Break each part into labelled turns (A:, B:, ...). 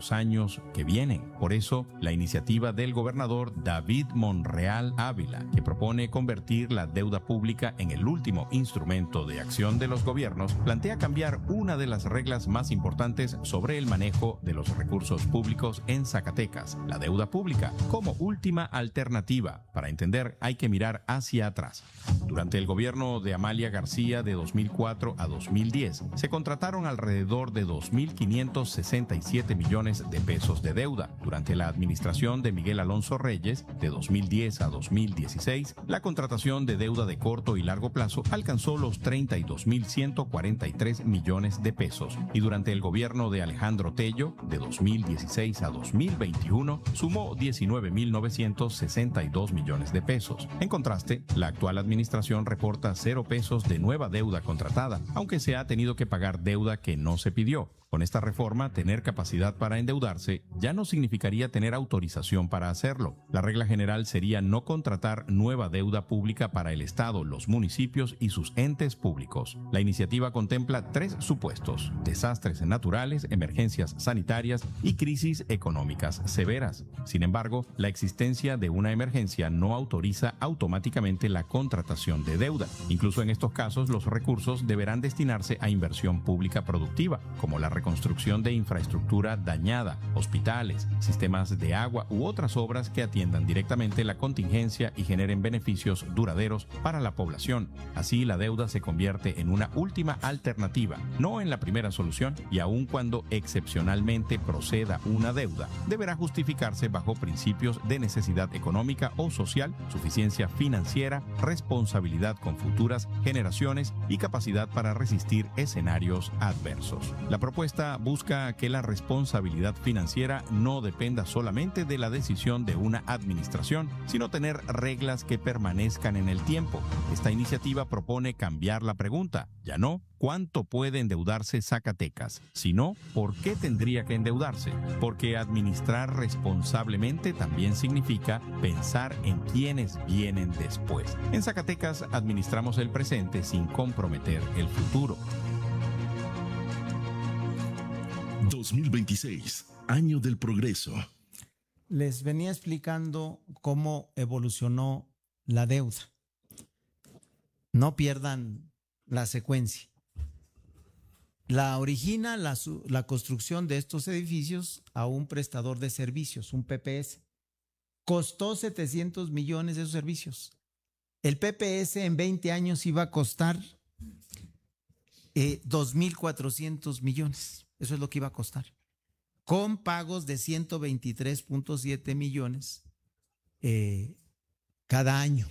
A: los años que vienen. Por eso, la iniciativa del gobernador David Monreal Ávila, que propone convertir la deuda pública en el último instrumento de acción de los gobiernos, plantea cambiar una de las reglas más importantes sobre el manejo de los recursos públicos en Zacatecas, la deuda pública, como última alternativa. Para entender, hay que mirar hacia atrás. Durante el gobierno de Amalia García de 2004 a 2010, se contrataron alrededor de 2.567 millones de pesos de deuda. Durante la administración de Miguel Alonso Reyes, de 2010 a 2016, la contratación de deuda de corto y largo plazo alcanzó los 32.143 millones de pesos. Y durante el gobierno de Alejandro Tello, de 2016 a 2021, sumó 19.962 millones de pesos. En contraste, la actual administración reporta 0 pesos de nueva deuda contratada, aunque se ha tenido que pagar deuda que no se pidió. Con esta reforma, tener capacidad para endeudarse ya no significaría tener autorización para hacerlo. La regla general sería no contratar nueva deuda pública para el Estado, los municipios y sus entes públicos. La iniciativa contempla 3 supuestos: desastres naturales, emergencias sanitarias y crisis económicas severas. Sin embargo, la existencia de una emergencia no autoriza automáticamente la contratación de deuda. Incluso en estos casos, los recursos deberán destinarse a inversión pública productiva, como la reconstrucción de infraestructura dañada, hospitales, sistemas de agua u otras obras que atiendan directamente la contingencia y generen beneficios duraderos para la población. Así, la deuda se convierte en una última alternativa, no en la primera solución, y aun cuando excepcionalmente proceda una deuda, deberá justificarse bajo principios de necesidad económica o social, suficiencia financiera, responsabilidad con futuras generaciones y capacidad para resistir escenarios adversos. La propuesta busca que la responsabilidad financiera no dependa solamente de la decisión de una administración, sino tener reglas que permanezcan en el tiempo. Esta iniciativa propone cambiar la pregunta, ya no ¿cuánto puede endeudarse Zacatecas?, sino ¿por qué tendría que endeudarse? Porque administrar responsablemente también significa pensar en quienes vienen después. En Zacatecas administramos el presente sin comprometer el futuro.
B: 2026, año del progreso.
C: Les venía explicando cómo evolucionó la deuda. No pierdan la secuencia. La origina la construcción de estos edificios a un prestador de servicios, un PPS. Costó 700 millones de esos servicios. El PPS en 20 años iba a costar 2.400 millones. Eso es lo que iba a costar. Con pagos de 123.7 millones cada año.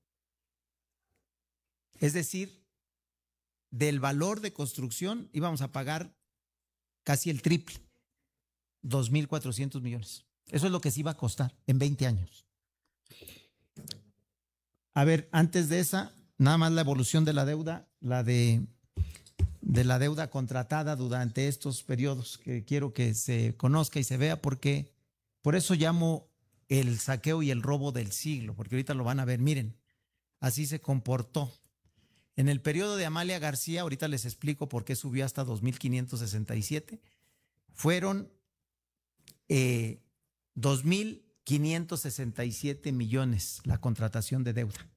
C: Es decir, del valor de construcción íbamos a pagar casi el triple, 2.400 millones. Eso es lo que se iba a costar en 20 años. A ver, antes de esa, nada más la evolución de la deuda, de la deuda contratada durante estos periodos, que quiero que se conozca y se vea, porque por eso llamo el saqueo y el robo del siglo, porque ahorita lo van a ver. Miren, así se comportó. En el periodo de Amalia García, ahorita les explico por qué subió hasta 2.567, fueron 2.567 millones la contratación de deuda.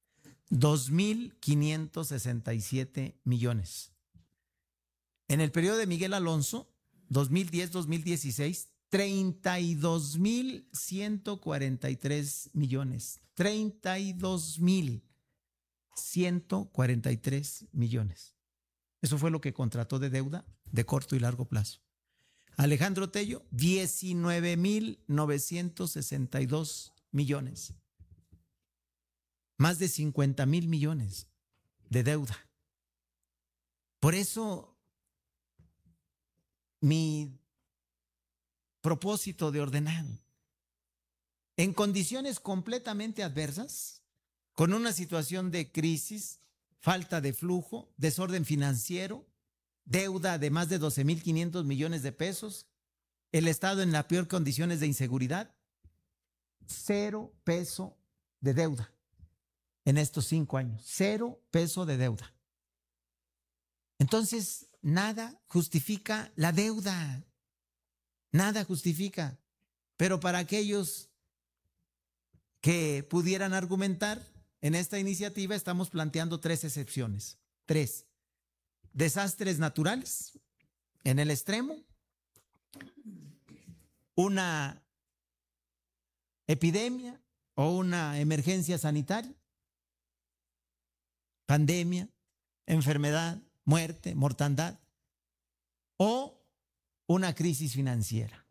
C: 2.567 millones. En el periodo de Miguel Alonso, 2010-2016, 32.143 millones. 32.143 millones. Eso fue lo que contrató de deuda de corto y largo plazo. Alejandro Tello, 19.962 millones. Más de 50,000 millones de deuda. Por eso, mi propósito de ordenar, en condiciones completamente adversas, con una situación de crisis, falta de flujo, desorden financiero, deuda de más de 12.500 millones de pesos, el Estado en las peores condiciones de inseguridad, 0 peso de deuda en estos 5 años, 0 peso de deuda. Entonces, nada justifica la deuda. Nada justifica. Pero para aquellos que pudieran argumentar, en esta iniciativa estamos planteando 3 excepciones. 3. Desastres naturales en el extremo, una epidemia o una emergencia sanitaria, pandemia, enfermedad, muerte, mortandad, o una crisis financiera.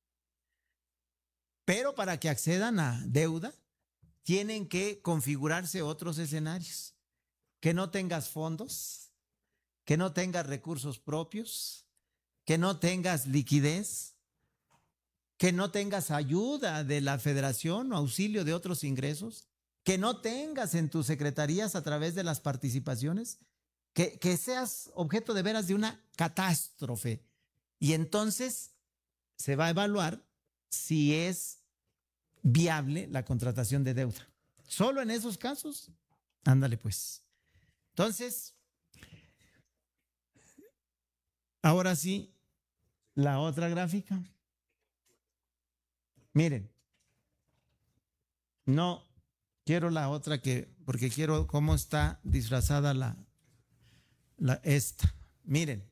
C: Pero para que accedan a deuda, tienen que configurarse otros escenarios. Que no tengas fondos, que no tengas recursos propios, que no tengas liquidez, que no tengas ayuda de la federación o auxilio de otros ingresos, que no tengas en tus secretarías a través de las participaciones, que seas objeto de veras de una catástrofe. Y entonces se va a evaluar si es viable la contratación de deuda. Solo en esos casos, ándale pues. Entonces, ahora sí, la otra gráfica. Miren, no quiero la otra porque quiero cómo está disfrazada esta. Miren.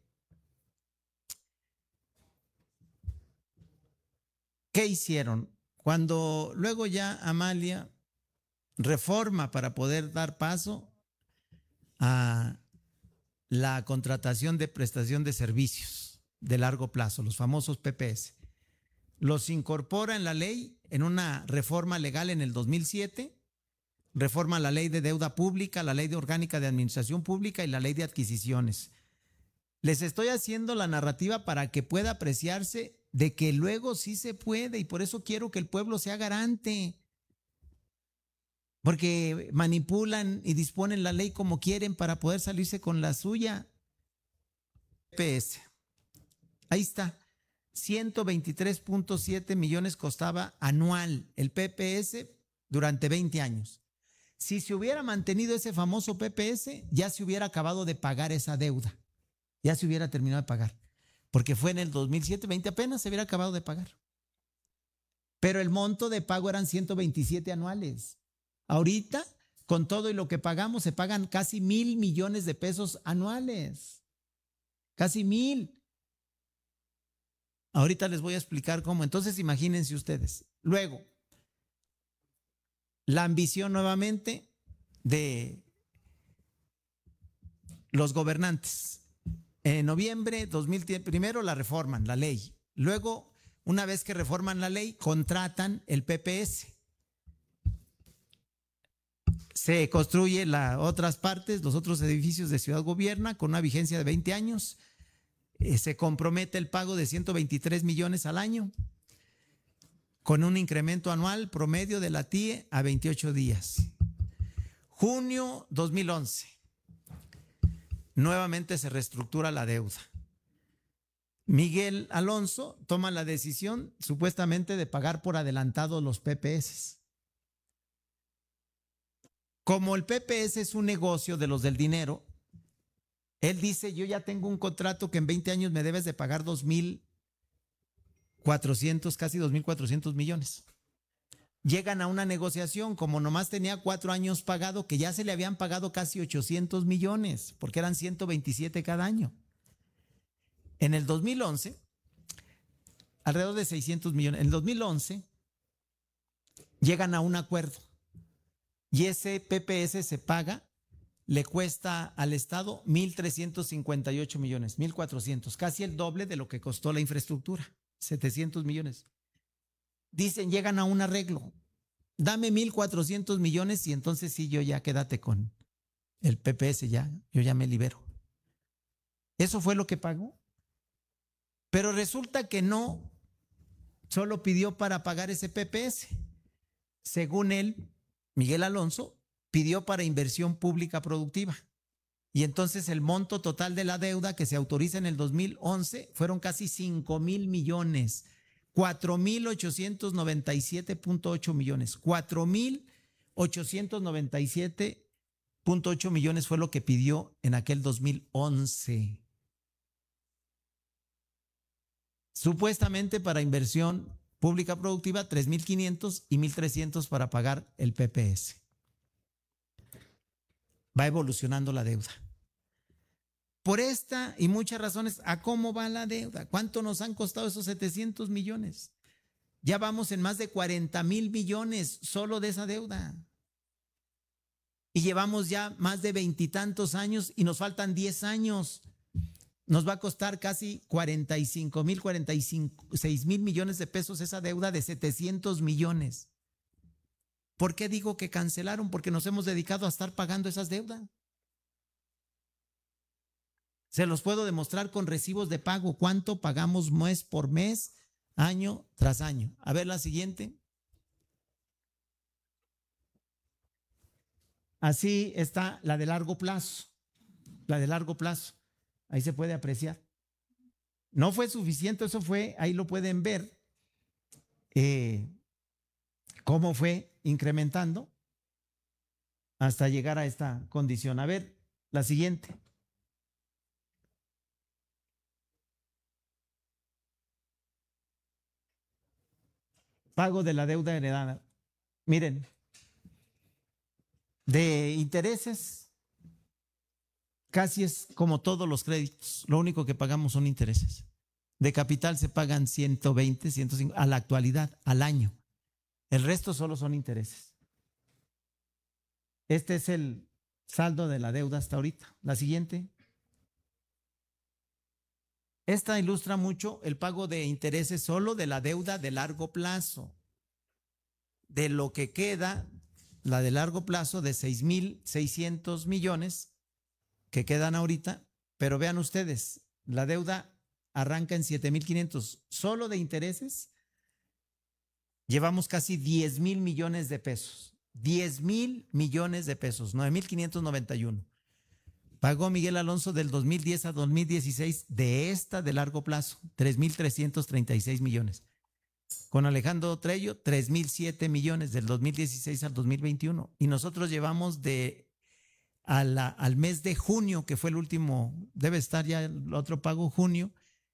C: ¿Qué hicieron? Cuando luego ya Amalia reforma para poder dar paso a la contratación de prestación de servicios de largo plazo, los famosos PPS. Los incorpora en la ley en una reforma legal en el 2007, reforma la ley de deuda pública, la ley de orgánica de administración pública y la ley de adquisiciones. Les estoy haciendo la narrativa para que pueda apreciarse de que luego sí se puede, y por eso quiero que el pueblo sea garante. Porque manipulan y disponen la ley como quieren para poder salirse con la suya. PPS. Ahí está. 123.7 millones costaba anual el PPS durante 20 años. Si se hubiera mantenido ese famoso PPS, ya se hubiera acabado de pagar esa deuda. Ya se hubiera terminado de pagar. Porque fue en el 2007-20 apenas se hubiera acabado de pagar. Pero el monto de pago eran 127 anuales. Ahorita, con todo y lo que pagamos, se pagan casi 1,000 millones de pesos anuales. Casi 1,000. Ahorita les voy a explicar cómo. Entonces, imagínense ustedes. Luego, la ambición nuevamente de los gobernantes. En noviembre 2010, primero la reforman, la ley. Luego, una vez que reforman la ley, contratan el PPS. Se construye las otras partes, los otros edificios de Ciudad Gobierna con una vigencia de 20 años. Se compromete el pago de 123 millones al año con un incremento anual promedio de la TIE a 28 días. Junio 2011. Nuevamente se reestructura la deuda. Miguel Alonso toma la decisión supuestamente de pagar por adelantado los PPS. Como el PPS es un negocio de los del dinero, él dice, yo ya tengo un contrato que en 20 años me debes de pagar 2,400, casi 2,400 millones. Llegan a una negociación, como nomás tenía 4 años pagado, que ya se le habían pagado casi 800 millones, porque eran 127 cada año. En el 2011, alrededor de 600 millones. En el 2011, llegan a un acuerdo. Y ese PPS se paga, le cuesta al Estado 1,358 millones, 1,400, casi el doble de lo que costó la infraestructura, 700 millones. Dicen, llegan a un arreglo, dame 1,400 millones y entonces sí, yo ya quédate con el PPS, yo ya me libero. Eso fue lo que pagó. Pero resulta que no, solo pidió para pagar ese PPS. Según él, Miguel Alonso pidió para inversión pública productiva. Y entonces el monto total de la deuda que se autoriza en el 2011 fueron casi 5,000 millones. 4,897.8 millones. 4,897.8 millones fue lo que pidió en aquel 2011. Supuestamente para inversión pública productiva, 3,500 y 1,300 para pagar el PPS. Va evolucionando la deuda. Por esta y muchas razones, ¿a cómo va la deuda? ¿Cuánto nos han costado esos 700 millones? Ya vamos en más de 40,000 millones solo de esa deuda. Y llevamos ya más de 20 y tantos años y nos faltan 10 años. Nos va a costar casi 46,000 millones de pesos esa deuda de 700 millones. ¿Por qué digo que cancelaron? Porque nos hemos dedicado a estar pagando esas deudas. Se los puedo demostrar con recibos de pago. ¿Cuánto pagamos mes por mes, año tras año? A ver la siguiente. Así está la de largo plazo. La de largo plazo. Ahí se puede apreciar. No fue suficiente, eso fue, ahí lo pueden ver, cómo fue incrementando hasta llegar a esta condición. A ver, la siguiente. Pago de la deuda heredada. Miren, de intereses, casi es como todos los créditos. Lo único que pagamos son intereses. De capital se pagan 120, 150 a la actualidad, al año. El resto solo son intereses. Este es el saldo de la deuda hasta ahorita. La siguiente. Esta ilustra mucho el pago de intereses solo de la deuda de largo plazo. De lo que queda, la de largo plazo de 6,600 millones que quedan ahorita, pero vean ustedes, la deuda arranca en 7,500 solo de intereses. Llevamos casi 10,000 millones de pesos. 10,000 millones de pesos, 9,591. Pagó Miguel Alonso del 2010 a 2016 de esta de largo plazo, 3,336 millones. Con Alejandro Trello, 3,007 millones del 2016 al 2021. Y nosotros llevamos al mes de junio, que fue el último, debe estar ya el otro pago, junio,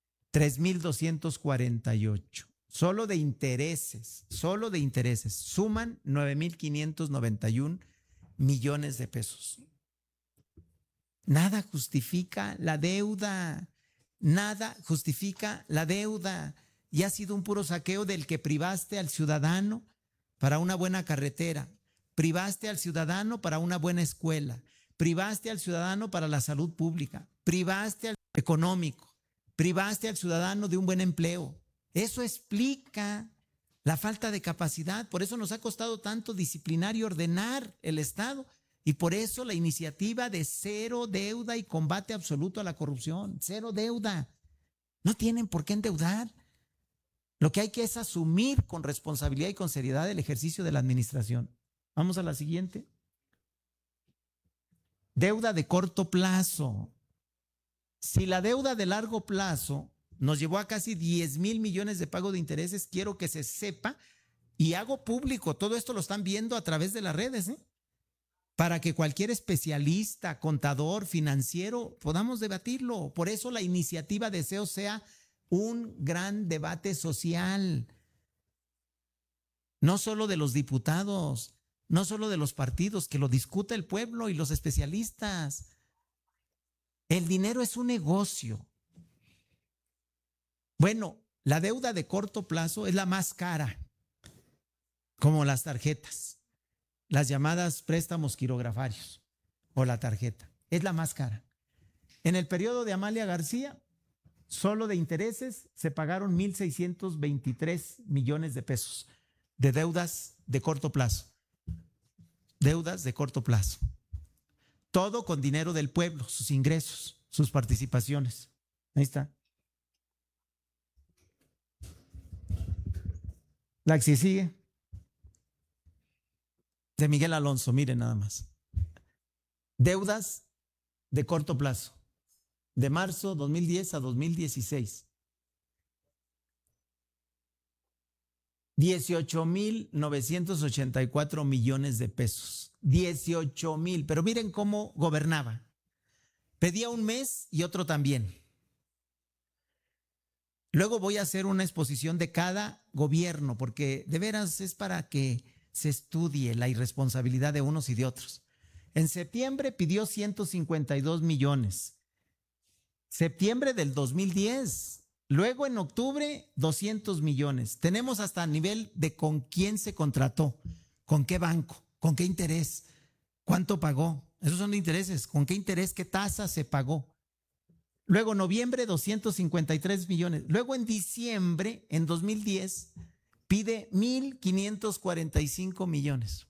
C: 3,248. Solo de intereses, suman 9,591 millones de pesos. Nada justifica la deuda, y ha sido un puro saqueo del que privaste al ciudadano para una buena carretera, privaste al ciudadano para una buena escuela, privaste al ciudadano para la salud pública, privaste al económico, privaste al ciudadano de un buen empleo. Eso explica la falta de capacidad. Por eso nos ha costado tanto disciplinar y ordenar el Estado. Y por eso la iniciativa de cero deuda y combate absoluto a la corrupción. Cero deuda. No tienen por qué endeudar. Lo que hay que es asumir con responsabilidad y con seriedad el ejercicio de la administración. Vamos a la siguiente. Deuda de corto plazo. Si la deuda de largo plazo nos llevó a casi 10,000 millones de pago de intereses, quiero que se sepa y hago público, todo esto lo están viendo a través de las redes, para que cualquier especialista, contador, financiero, podamos debatirlo. Por eso la iniciativa deseo sea un gran debate social, no solo de los diputados, no solo de los partidos, que lo discuta el pueblo y los especialistas. El dinero es un negocio. Bueno, la deuda de corto plazo es la más cara, como las tarjetas, las llamadas préstamos quirografarios o la tarjeta. Es la más cara. En el periodo de Amalia García, solo de intereses se pagaron 1,623 millones de pesos de deudas de corto plazo. Deudas de corto plazo. Todo con dinero del pueblo, sus ingresos, sus participaciones. Ahí está. La que sigue. De Miguel Alonso, miren nada más. Deudas de corto plazo. De marzo 2010 a 2016. 18,984 millones de pesos. 18,000. Pero miren cómo gobernaba. Pedía un mes y otro también. Luego voy a hacer una exposición de cada gobierno, porque de veras es para que se estudie la irresponsabilidad de unos y de otros. En septiembre pidió 152 millones. Septiembre del 2010. Luego en octubre 200 millones. Tenemos hasta nivel de con quién se contrató, con qué banco, con qué interés, cuánto pagó. Esos son intereses, con qué interés, qué tasa se pagó. Luego noviembre 253 millones. Luego en diciembre, en 2010, pide 1,545 millones.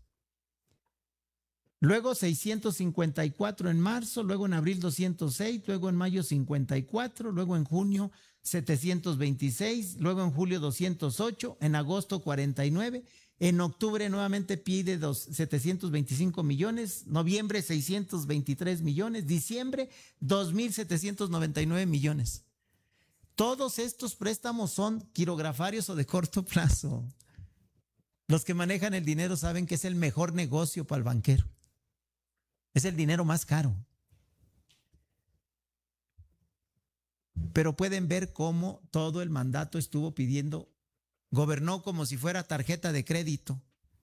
C: Luego 654 en marzo, luego en abril 206, luego en mayo 54, luego en junio 726, luego en julio 208, en agosto 49, en octubre nuevamente pide 725 millones, noviembre 623 millones, diciembre 2,799 millones. Todos estos préstamos son quirografarios o de corto plazo. Los que manejan el dinero saben que es el mejor negocio para el banquero. Es el dinero más caro. Pero pueden ver cómo todo el mandato estuvo pidiendo, gobernó como si fuera tarjeta de crédito.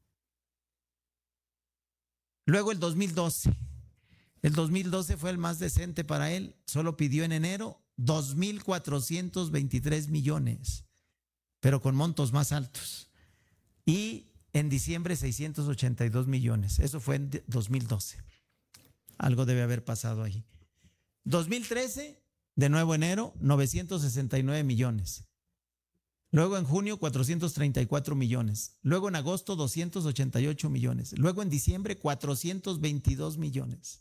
C: Luego el 2012. El 2012 fue el más decente para él. Solo pidió en enero 2,423 millones, pero con montos más altos. Y en diciembre 682 millones. Eso fue en 2012. Algo debe haber pasado ahí. 2013, de nuevo enero, 969 millones. Luego en junio, 434 millones. Luego en agosto, 288 millones. Luego en diciembre, 422 millones.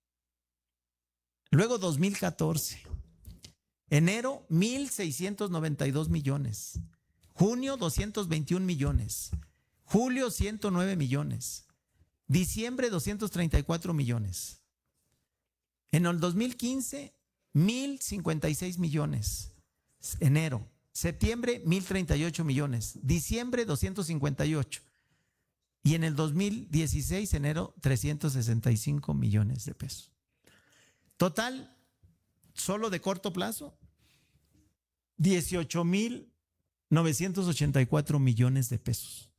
C: Luego 2014. Enero, 1,692 millones. Junio, 221 millones. Julio, 109 millones. Diciembre, 234 millones. En el 2015, 1,056 millones. Enero. Septiembre, 1,038 millones. Diciembre, 258. Y en el 2016, enero, 365 millones de pesos. Total, solo de corto plazo, 18,984 millones de pesos.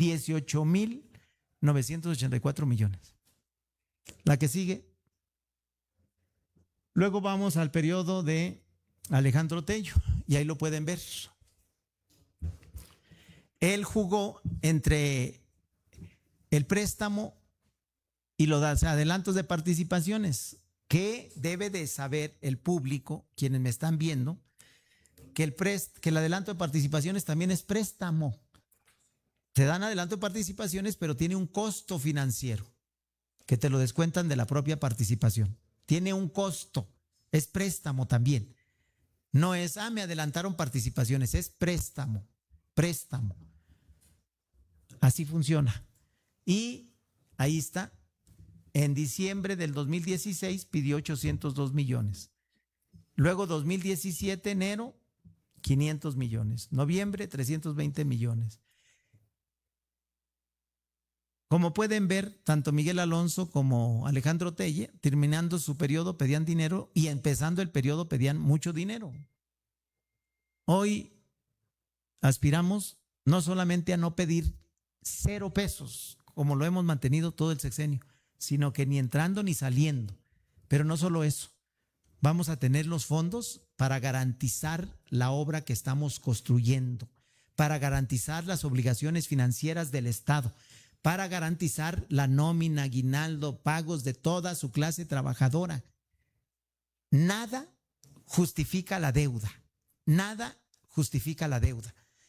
C: 18,984 millones. La que sigue. Luego vamos al periodo de Alejandro Tello y ahí lo pueden ver. Él jugó entre el préstamo y los adelantos de participaciones. ¿Qué debe de saber el público, quienes me están viendo? Que el adelanto de participaciones también es préstamo. Te dan adelanto de participaciones, pero tiene un costo financiero que te lo descuentan de la propia participación. Tiene un costo, es préstamo también. No es, me adelantaron participaciones, es préstamo. Así funciona. Y ahí está. En diciembre del 2016 pidió 802 millones. Luego 2017, enero, 500 millones. Noviembre, 320 millones. Como pueden ver, tanto Miguel Alonso como Alejandro Telle, terminando su periodo, pedían dinero y empezando el periodo pedían mucho dinero. Hoy aspiramos no solamente a no pedir 0 pesos, como lo hemos mantenido todo el sexenio, sino que ni entrando ni saliendo. Pero no solo eso, vamos a tener los fondos para garantizar la obra que estamos construyendo, para garantizar las obligaciones financieras del Estado, para garantizar la nómina, aguinaldo, pagos de toda su clase trabajadora. Nada justifica la deuda. Nada justifica la deuda.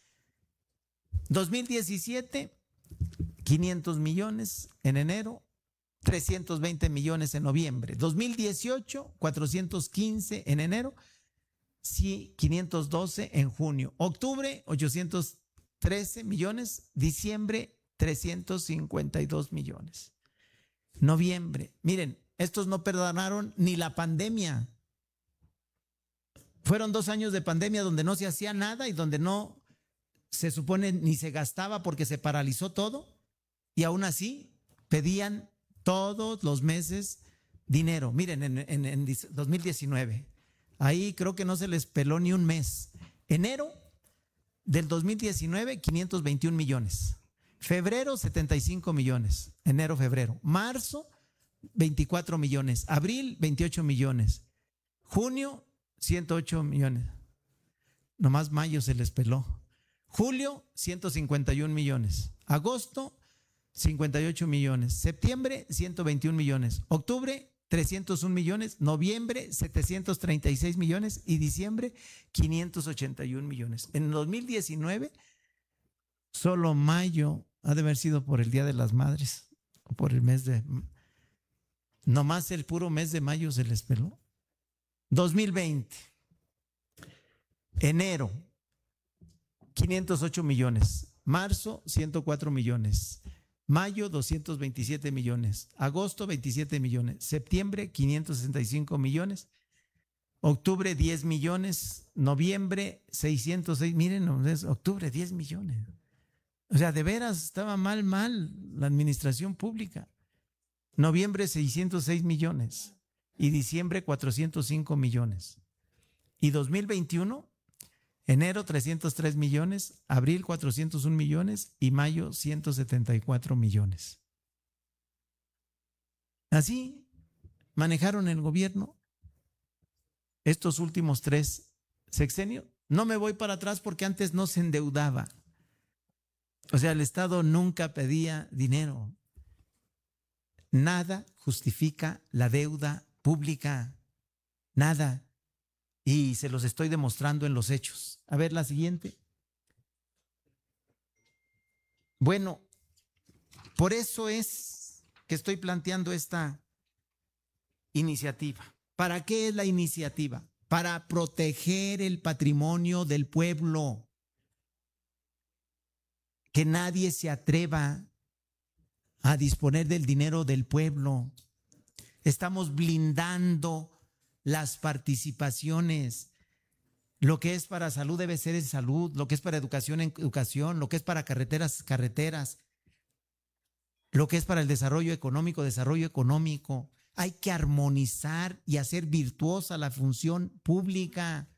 C: 2017, 500 millones en enero, 320 millones en noviembre. 2018, 415 en enero, sí, 512 en junio. Octubre, 813 millones. Diciembre, 352 millones. Noviembre. Miren, estos no perdonaron ni la pandemia. Fueron 2 años de pandemia donde no se hacía nada y donde no se supone ni se gastaba porque se paralizó todo. Y aún así pedían todos los meses dinero. Miren, en 2019, ahí creo que no se les peló ni un mes. Enero del 2019, 521 millones. Febrero, 75 millones. Enero, febrero. Marzo, 24 millones. Abril, 28 millones. Junio, 108 millones. Nomás mayo se les peló. Julio, 151 millones. Agosto, 58 millones. Septiembre, 121 millones. Octubre, 301 millones. Noviembre, 736 millones. Y diciembre, 581 millones. En 2019, solo mayo ha de haber sido por el Día de las Madres, o por el mes de... Nomás el puro mes de mayo se les peló. 2020, enero, 508 millones. Marzo, 104 millones. Mayo, 227 millones. Agosto, 27 millones. Septiembre, 565 millones. Octubre, 10 millones. Noviembre, 606. Miren, octubre, 10 millones. O sea, de veras estaba mal la administración pública. Noviembre, 606 millones. Y diciembre, 405 millones. Y 2021, enero, 303 millones. Abril, 401 millones. Y mayo, 174 millones. Así manejaron el gobierno estos últimos 3 sexenios. No me voy para atrás porque antes no se endeudaba. O sea, el Estado nunca pedía dinero. Nada justifica la deuda pública. Nada. Y se los estoy demostrando en los hechos. A ver, la siguiente. Bueno, por eso es que estoy planteando esta iniciativa. ¿Para qué es la iniciativa? Para proteger el patrimonio del pueblo. Que nadie se atreva a disponer del dinero del pueblo. Estamos blindando las participaciones. Lo que es para salud debe ser en salud, lo que es para educación en educación, lo que es para carreteras, carreteras, lo que es para el desarrollo económico. Hay que armonizar y hacer virtuosa la función pública.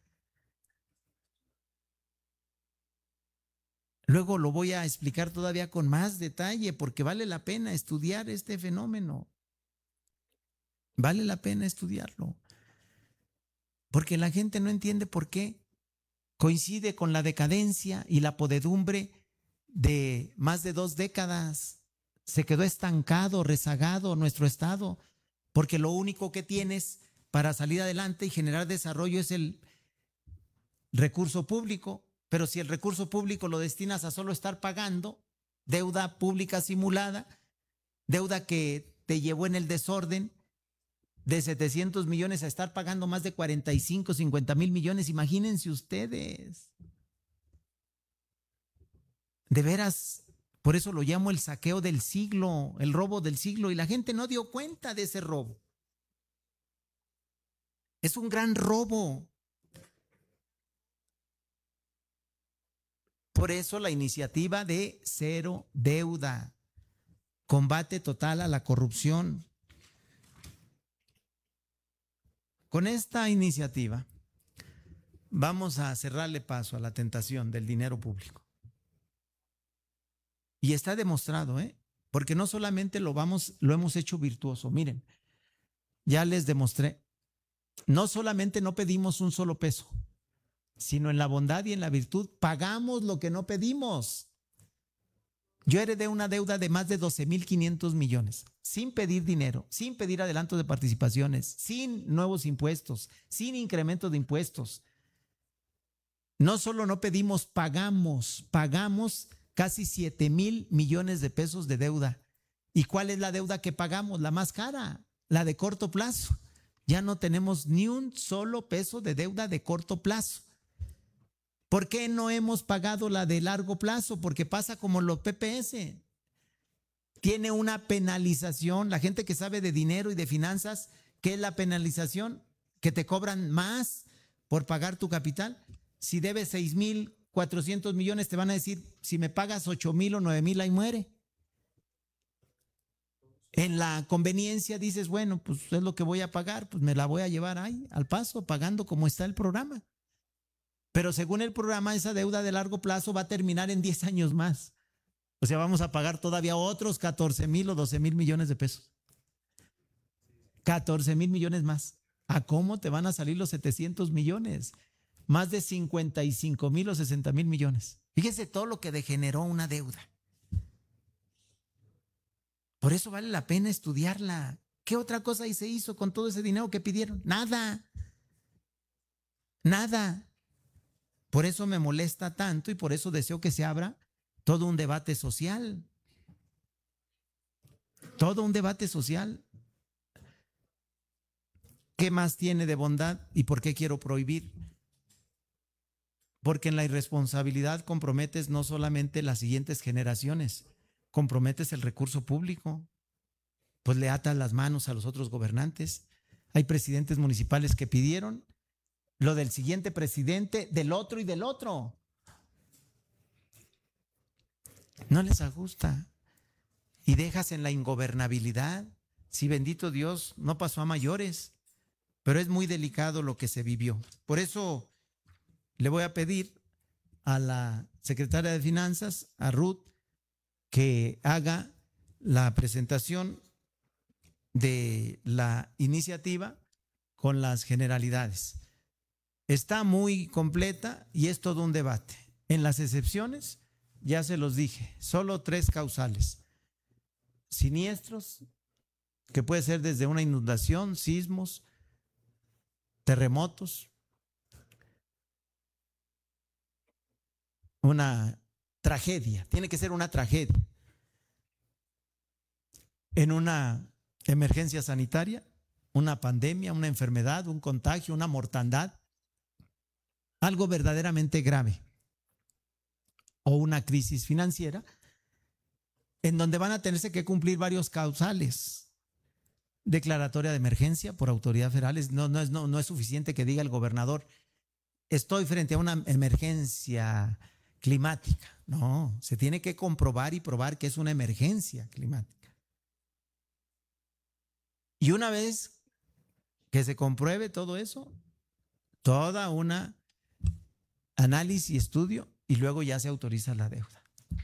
C: Luego lo voy a explicar todavía con más detalle porque vale la pena estudiar este fenómeno. Vale la pena estudiarlo. Porque la gente no entiende por qué coincide con la decadencia y la podredumbre de más de 2 décadas. Se quedó estancado, rezagado nuestro Estado, porque lo único que tienes para salir adelante y generar desarrollo es el recurso público. Pero si el recurso público lo destinas a solo estar pagando deuda pública simulada, deuda que te llevó en el desorden de 700 millones a estar pagando más de 45, 50 mil millones, imagínense ustedes. De veras, por eso lo llamo el saqueo del siglo, el robo del siglo, y la gente no dio cuenta de ese robo. Es un gran robo. Por eso la iniciativa de Cero Deuda, combate total a la corrupción. Con esta iniciativa vamos a cerrarle paso a la tentación del dinero público. Y está demostrado, porque no solamente lo hemos hecho virtuoso. Miren, ya les demostré, no solamente no pedimos un solo peso, sino en la bondad y en la virtud pagamos lo que no pedimos. Yo heredé una deuda de más de 12,500 millones, sin pedir dinero, sin pedir adelanto de participaciones, sin nuevos impuestos, sin incremento de impuestos. No solo no pedimos, pagamos casi 7,000 millones de pesos de deuda. ¿Y cuál es la deuda que pagamos? La más cara, la de corto plazo. Ya no tenemos ni un solo peso de deuda de corto plazo. ¿Por qué no hemos pagado la de largo plazo? Porque pasa como los PPS. Tiene una penalización. La gente que sabe de dinero y de finanzas, ¿qué es la penalización? Que te cobran más por pagar tu capital. Si debes 6,400 millones, te van a decir, si me pagas 8,000 o 9,000, ahí muere. En la conveniencia dices, bueno, pues es lo que voy a pagar, pues me la voy a llevar ahí al paso, pagando como está el programa. Pero según el programa, esa deuda de largo plazo va a terminar en 10 años más. O sea, vamos a pagar todavía otros 14,000 o 12,000 millones de pesos. 14,000 millones más. ¿A cómo te van a salir los 700 millones? Más de 55,000 o 60,000 millones. Fíjese todo lo que degeneró una deuda. Por eso vale la pena estudiarla. ¿Qué otra cosa ahí se hizo con todo ese dinero que pidieron? Nada. Nada. Por eso me molesta tanto y por eso deseo que se abra todo un debate social. Todo un debate social. ¿Qué más tiene de bondad y por qué quiero prohibir? Porque en la irresponsabilidad comprometes no solamente las siguientes generaciones, comprometes el recurso público, pues le atas las manos a los otros gobernantes. Hay presidentes municipales que pidieron lo del siguiente presidente, del otro y del otro. No les ajusta. Y dejas en la ingobernabilidad. Sí, bendito Dios, no pasó a mayores, pero es muy delicado lo que se vivió. Por eso le voy a pedir a la secretaria de Finanzas, a Ruth, que haga la presentación de la iniciativa con las generalidades. Está muy completa y es todo un debate. En las excepciones, ya se los dije, solo 3 causales. Siniestros, que puede ser desde una inundación, sismos, terremotos, una tragedia, tiene que ser una tragedia. En una emergencia sanitaria, una pandemia, una enfermedad, un contagio, una mortandad, algo verdaderamente grave, o una crisis financiera, en donde van a tenerse que cumplir varios causales. Declaratoria de emergencia por autoridad federal. No es suficiente que diga el gobernador, estoy frente a una emergencia climática. No, se tiene que comprobar y probar que es una emergencia climática. Y una vez que se compruebe todo eso, toda una análisis y estudio, y luego ya se autoriza la deuda.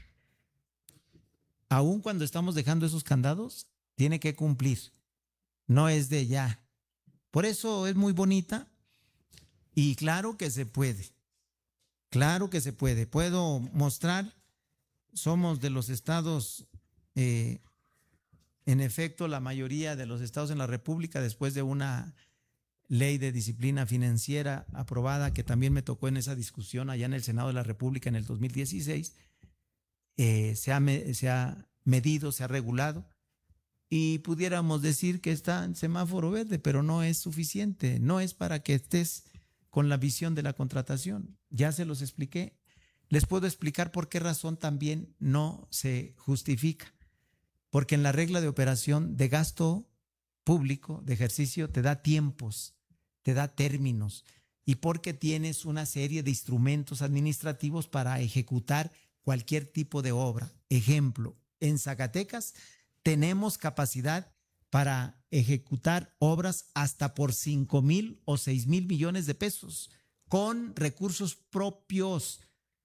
C: Aún cuando estamos dejando esos candados, tiene que cumplir. No es de ya. Por eso es muy bonita y claro que se puede. Claro que se puede. Puedo mostrar, somos de los estados, en efecto, la mayoría de los estados en la República, después de una ley de disciplina financiera aprobada, que también me tocó en esa discusión allá en el Senado de la República en el 2016, se ha medido, se ha regulado, y pudiéramos decir que está en semáforo verde, pero no es suficiente, no es para que estés con la visión de la contratación. Ya se los expliqué. Les puedo explicar por qué razón también no se justifica. Porque en la regla de operación de gasto público, de ejercicio, te da tiempos, te da términos, y porque tienes una serie de instrumentos administrativos para ejecutar cualquier tipo de obra. Ejemplo, en Zacatecas tenemos capacidad para ejecutar obras hasta por 5,000 o 6,000 millones de pesos con recursos propios,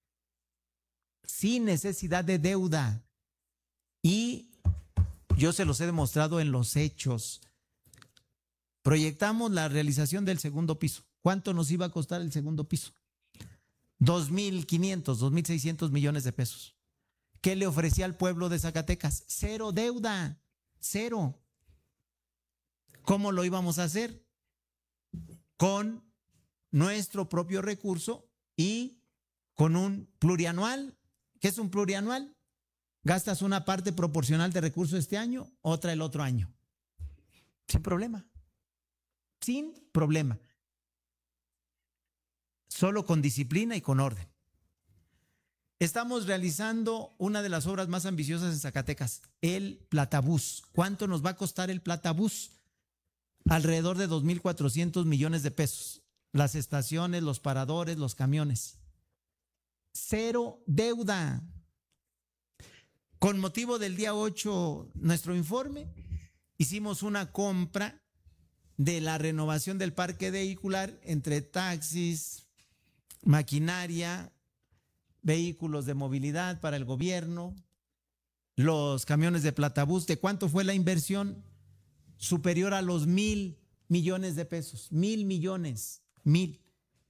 C: sin necesidad de deuda. Y yo se los he demostrado en los hechos. Proyectamos la realización del segundo piso. ¿Cuánto nos iba a costar el segundo piso? 2,500, 2,600 millones de pesos. ¿Qué le ofrecía al pueblo de Zacatecas? Cero deuda, cero. ¿Cómo lo íbamos a hacer? Con nuestro propio recurso y con un plurianual. ¿Qué es un plurianual? Gastas una parte proporcional de recursos este año, otra el otro año. Sin problema. Sin problema. Solo con disciplina y con orden. Estamos realizando una de las obras más ambiciosas en Zacatecas, el Platabús. ¿Cuánto nos va a costar el Platabús? Alrededor de 2,400 millones de pesos. Las estaciones, los paradores, los camiones. Cero deuda. Con motivo del día 8, nuestro informe, hicimos una compra de la renovación del parque vehicular entre taxis, maquinaria, vehículos de movilidad para el gobierno, los camiones de Platabús. ¿De cuánto fue la inversión? Superior a los 1,000 millones de pesos. 1,000 millones. 1,000.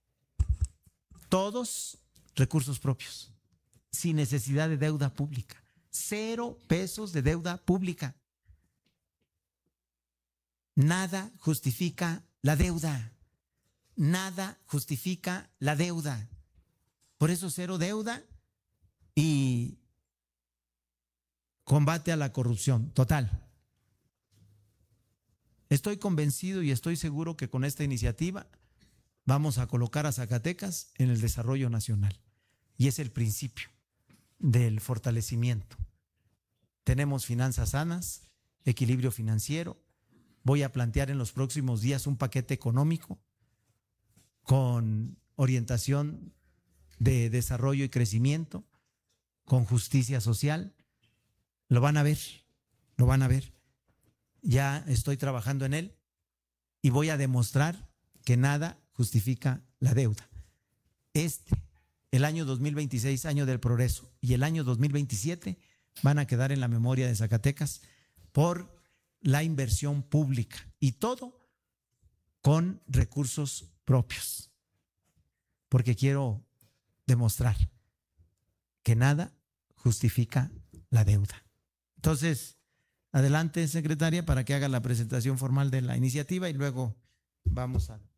C: Todos recursos propios, sin necesidad de deuda pública. 0 pesos de deuda pública. Nada justifica la deuda. Nada justifica la deuda. Por eso 0 deuda y combate a la corrupción total. Estoy convencido y estoy seguro que con esta iniciativa vamos a colocar a Zacatecas en el desarrollo nacional. Y es el principio del fortalecimiento. Tenemos finanzas sanas, equilibrio financiero. Voy a plantear en los próximos días un paquete económico con orientación de desarrollo y crecimiento, con justicia social. Lo van a ver, lo van a ver. Ya estoy trabajando en él y voy a demostrar que nada justifica la deuda. El año 2026, año del progreso, y el año 2027 van a quedar en la memoria de Zacatecas por la inversión pública, y todo con recursos propios, porque quiero demostrar que nada justifica la deuda. Entonces, adelante, secretaria, para que haga la presentación formal de la iniciativa y luego vamos a...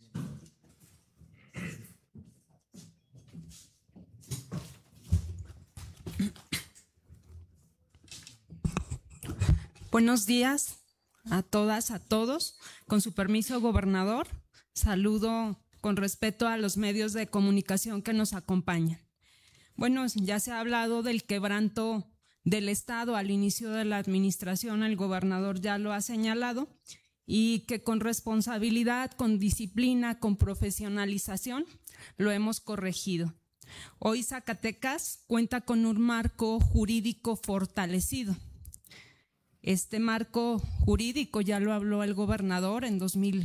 D: Buenos días a todas, a todos. Con su permiso, gobernador, saludo con respeto a los medios de comunicación que nos acompañan. Bueno, ya se ha hablado del quebranto del Estado al inicio de la administración, el gobernador ya lo ha señalado, y que con responsabilidad, con disciplina, con profesionalización, lo hemos corregido. Hoy Zacatecas cuenta con un marco jurídico fortalecido. Este marco jurídico, ya lo habló el gobernador, en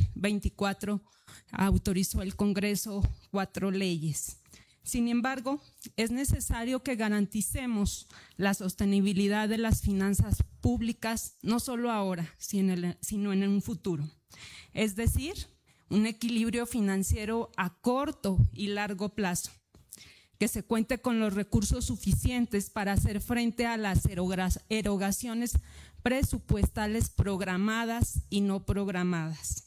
D: 2024 autorizó el Congreso 4 leyes. Sin embargo, es necesario que garanticemos la sostenibilidad de las finanzas públicas, no solo ahora, sino en un futuro. Es decir, un equilibrio financiero a corto y largo plazo, que se cuente con los recursos suficientes para hacer frente a las erogaciones presupuestales programadas y no programadas.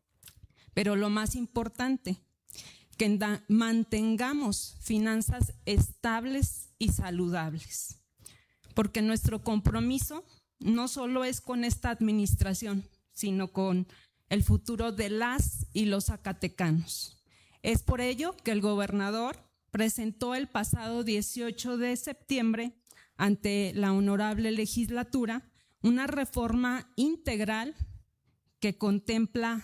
D: Pero lo más importante, que mantengamos finanzas estables y saludables, porque nuestro compromiso no solo es con esta administración, sino con el futuro de las y los zacatecanos. Es por ello que el gobernador presentó el pasado 18 de septiembre ante la honorable legislatura una reforma integral que contempla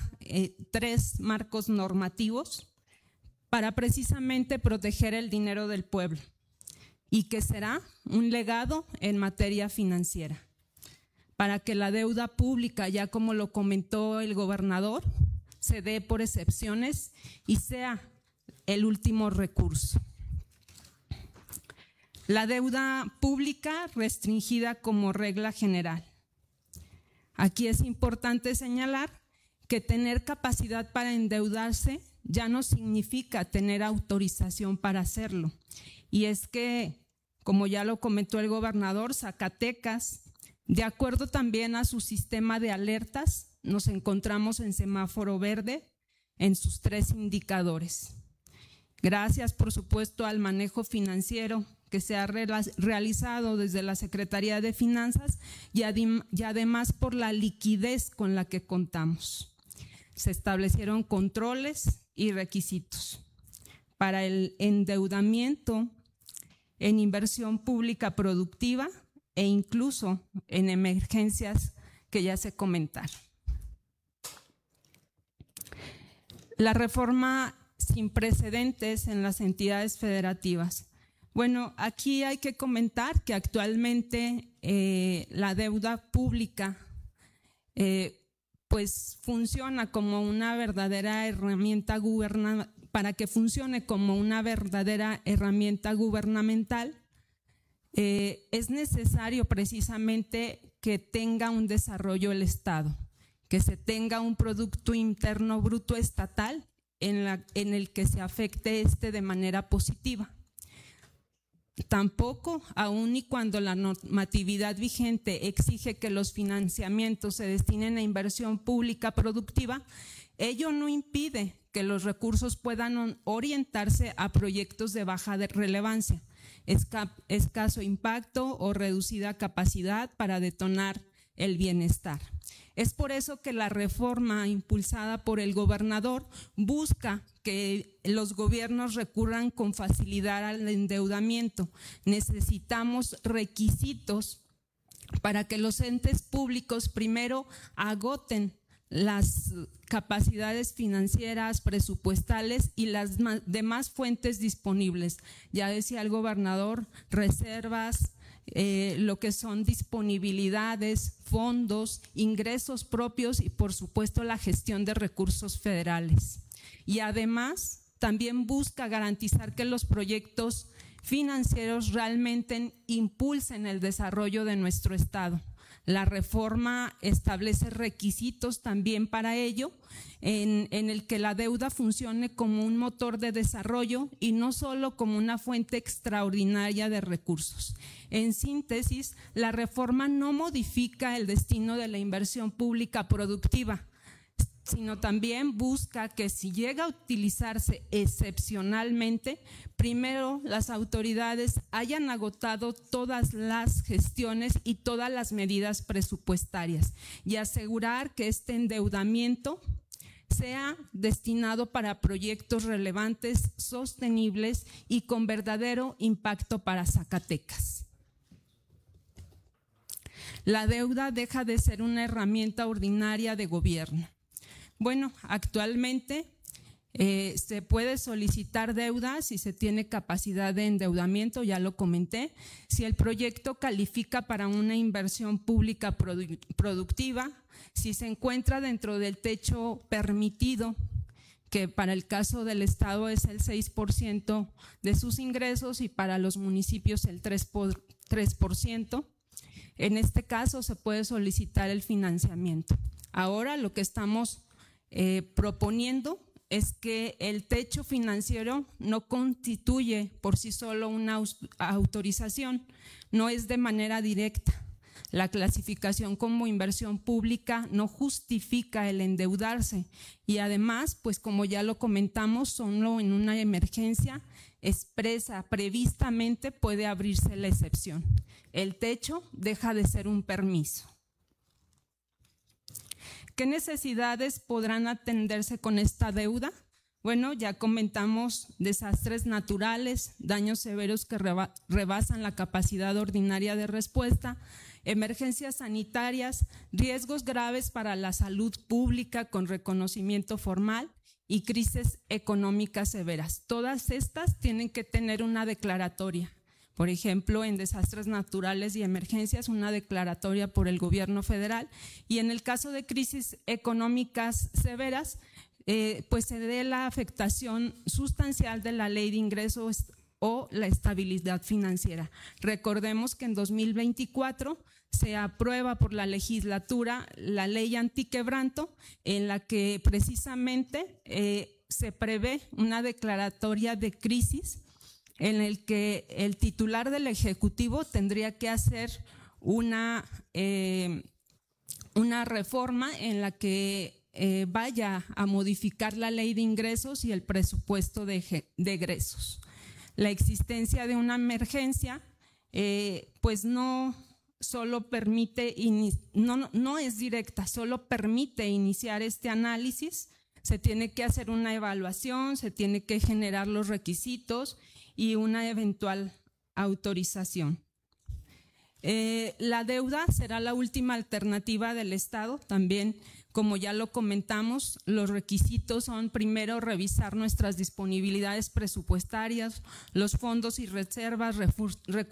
D: 3 marcos normativos para precisamente proteger el dinero del pueblo, y que será un legado en materia financiera, para que la deuda pública, ya como lo comentó el gobernador, se dé por excepciones y sea el último recurso. La deuda pública restringida como regla general. Aquí es importante señalar que tener capacidad para endeudarse ya no significa tener autorización para hacerlo. Y es que, como ya lo comentó el gobernador, Zacatecas, de acuerdo también a su sistema de alertas, nos encontramos en semáforo verde en sus 3 indicadores. Gracias, por supuesto, al manejo financiero que se ha realizado desde la Secretaría de Finanzas y además por la liquidez con la que contamos. Se establecieron controles y requisitos para el endeudamiento en inversión pública productiva e incluso en emergencias que ya se comentaron. La reforma sin precedentes en las entidades federativas. Bueno, aquí hay que comentar que actualmente la deuda pública pues funciona como una verdadera herramienta para que funcione como una verdadera herramienta gubernamental, es necesario precisamente que tenga un desarrollo el Estado, que se tenga un Producto Interno Bruto estatal en el que se afecte de manera positiva. Tampoco, aun y cuando la normatividad vigente exige que los financiamientos se destinen a inversión pública productiva, ello no impide que los recursos puedan orientarse a proyectos de baja relevancia, escaso impacto o reducida capacidad para detonar el bienestar. Es por eso que la reforma impulsada por el gobernador busca que los gobiernos recurran con facilidad al endeudamiento. Necesitamos requisitos para que los entes públicos primero agoten las capacidades financieras, presupuestales y las demás fuentes disponibles. Ya decía el gobernador, reservas, lo que son disponibilidades, fondos, ingresos propios y por supuesto la gestión de recursos federales. Y además también busca garantizar que los proyectos financieros realmente impulsen el desarrollo de nuestro Estado. La reforma establece requisitos también para ello, en el que la deuda funcione como un motor de desarrollo y no solo como una fuente extraordinaria de recursos. En síntesis, la reforma no modifica el destino de la inversión pública productiva, sino también busca que si llega a utilizarse excepcionalmente, primero las autoridades hayan agotado todas las gestiones y todas las medidas presupuestarias y asegurar que este endeudamiento sea destinado para proyectos relevantes, sostenibles y con verdadero impacto para Zacatecas. La deuda deja de ser una herramienta ordinaria de gobierno. Bueno, actualmente se puede solicitar deuda si se tiene capacidad de endeudamiento, ya lo comenté, si el proyecto califica para una inversión pública productiva, si se encuentra dentro del techo permitido, que para el caso del Estado es el 6% de sus ingresos y para los municipios el 3%. En este caso se puede solicitar el financiamiento. Ahora lo que estamos proponiendo es que el techo financiero no constituye por sí solo una autorización, no es de manera directa. La clasificación como inversión pública no justifica el endeudarse y además, pues como ya lo comentamos, solo en una emergencia expresa previstamente puede abrirse la excepción. El techo deja de ser un permiso. ¿Qué necesidades podrán atenderse con esta deuda? Bueno, ya comentamos desastres naturales, daños severos que rebasan la capacidad ordinaria de respuesta, emergencias sanitarias, riesgos graves para la salud pública con reconocimiento formal y crisis económicas severas. Todas estas tienen que tener una declaratoria. Por ejemplo, en desastres naturales y emergencias, una declaratoria por el gobierno federal, y en el caso de crisis económicas severas, pues se dé la afectación sustancial de la ley de ingresos o la estabilidad financiera. Recordemos que en 2024 se aprueba por la legislatura la ley antiquebranto, en la que precisamente se prevé una declaratoria de crisis en el que el titular del Ejecutivo tendría que hacer una reforma en la que vaya a modificar la ley de ingresos y el presupuesto de egresos. La existencia de una emergencia pues no solo permite, no es directa, solo permite iniciar este análisis. Se tiene que hacer una evaluación, se tiene que generar los requisitos y una eventual autorización. La deuda será la última alternativa del Estado. También, como ya lo comentamos, los requisitos son primero revisar nuestras disponibilidades presupuestarias, los fondos y reservas, recursos